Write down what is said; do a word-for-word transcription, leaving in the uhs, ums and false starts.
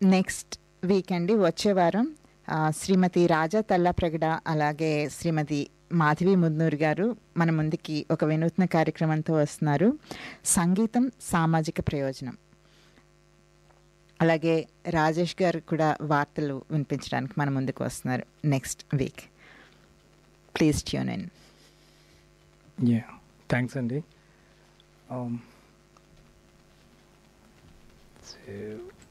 Next week అండి, వచ్చే వారం ఆ, శ్రీమతి రాజా తల్లాప్రగడ అలాగే శ్రీమతి మాధవి ముద్నూర్ గారు మన ముందుకి ఒక వినూత్న కార్యక్రమంతో వస్తున్నారు. సంగీతం సామాజిక ప్రయోజనం. అలాగే రాజేష్ గారు కూడా వార్తలు వినిపించడానికి మన ముందుకు వస్తున్నారు next week. Please tune in. Yeah, thanks అండి. Um, so